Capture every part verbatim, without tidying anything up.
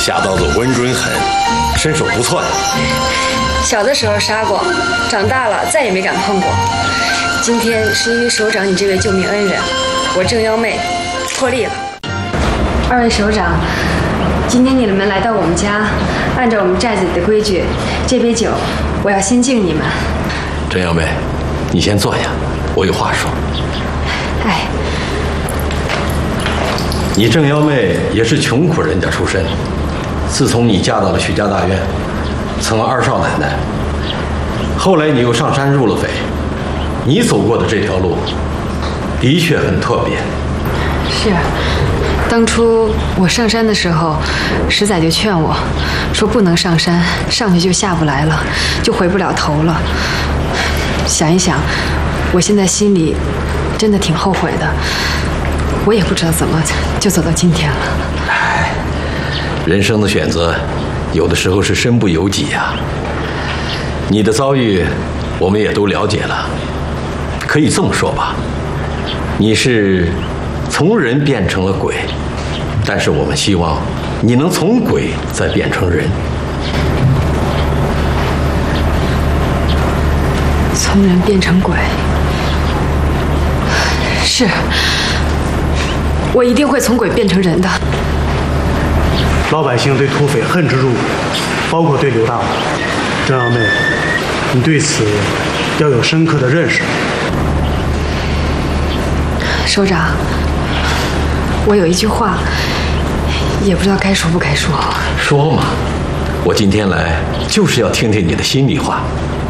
下刀子稳准狠，身手不错呀。 小的时候杀过，长大了再也没敢碰过。今天是因为首长你这位救命恩人，我正幺妹破例了。二位首长，今天你们来到我们家，按照我们寨子里的规矩，这杯酒我要先敬你们。 正幺妹，你先坐下，我有话说。 哎， 你正幺妹也是穷苦人家出身，自从你嫁到了许家大院，成了二少奶奶，后来你又上山入了匪，你走过的这条路的确很特别。 是，当初我上山的时候，石仔就劝我说不能上山，上去就下不来了，就回不了头了。想一想，我现在心里真的挺后悔的，我也不知道怎么就走到今天了。 唉，人生的选择有的时候是身不由己呀。你的遭遇我们也都了解了，可以这么说吧，你是从人变成了鬼，但是我们希望你能从鬼再变成人。 从人变成鬼，是，我一定会从鬼变成人的。 老百姓对土匪恨之入骨，包括对刘大武。郑幺妹，你对此要有深刻的认识。 首长，我有一句话，也不知道该说不该说。 说嘛，我今天来就是要听听你的心里话。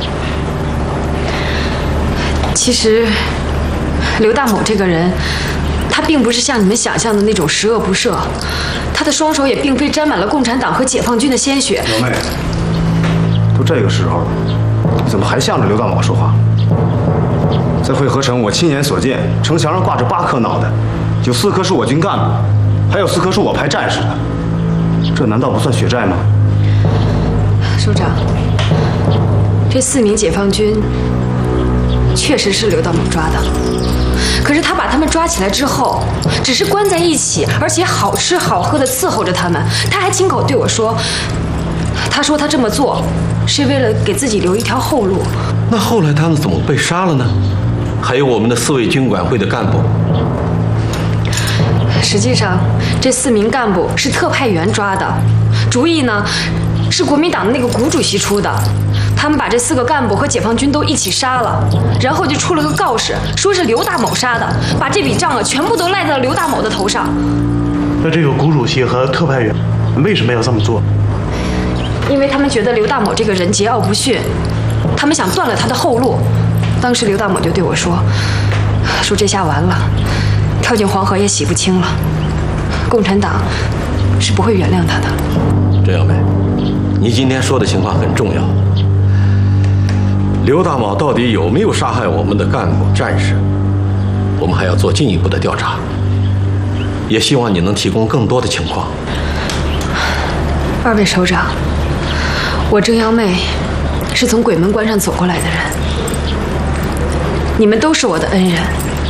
其实，刘大某这个人，他并不是像你们想象的那种十恶不赦，他的双手也并非沾满了共产党和解放军的鲜血。 幺妹，都这个时候了，你怎么还向着刘大某说话？在会合城，我亲眼所见，城墙上挂着八颗脑袋，有四颗是我军干部，还有四颗是我派战士的，这难道不算血债吗？ 首长，这四名解放军确实是刘大某抓的，可是他把他们抓起来之后，只是关在一起，而且好吃好喝的伺候着他们。他还亲口对我说，他说他这么做是为了给自己留一条后路。 那后来他们怎么被杀了呢？还有我们的四位军管会的干部。 实际上，这四名干部是特派员抓的，主意呢是国民党的那个谷主席出的。他们把这四个干部和解放军都一起杀了，然后就出了个告示，说是刘大某杀的，把这笔账啊全部都赖在了刘大某的头上。 那这个谷主席和特派员为什么要这么做？ 因为他们觉得刘大某这个人桀骜不驯，他们想断了他的后路。当时刘大某就对我说，说这下完了，跳进黄河也洗不清了，共产党是不会原谅他的。 郑小梅，你今天说的情况很重要。刘大某到底有没有杀害我们的干部战士，我们还要做进一步的调查，也希望你能提供更多的情况。 二位首长，我郑幺妹是从鬼门关上走过来的人，你们都是我的恩人。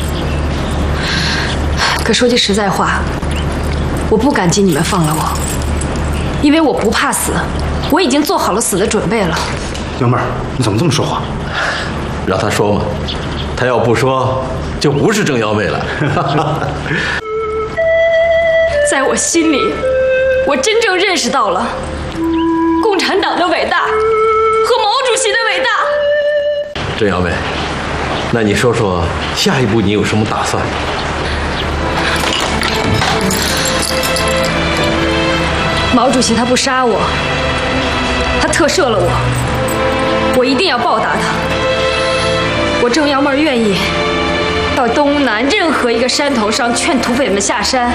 可说句实在话，我不感激你们放了我，因为我不怕死，我已经做好了死的准备了。 幺妹儿，你怎么这么说话？ 让他说嘛，他要不说，就不是郑幺妹了。 在我心里，我真正认识到了共产党的伟大和毛主席的伟大。 郑幺妹，那你说说下一步你有什么打算？ 毛主席他不杀我，他特赦了我，我一定要报答他。我郑幺妹愿意到东南任何一个山头上劝土匪们下山。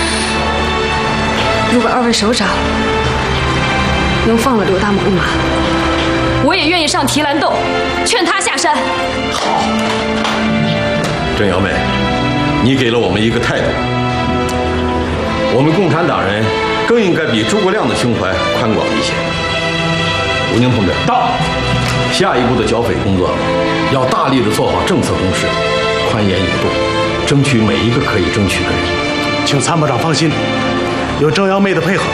如果二位首长能放了刘大某一马，我也愿意上提篮洞劝他下山。 好，郑幺妹，你给了我们一个态度。我们共产党人更应该比诸葛亮的胸怀宽广一些。吴宁同志到，下一步的剿匪工作要大力的做好政策攻势，宽严有度，争取每一个可以争取的人。 请参谋长放心，有郑幺妹的配合，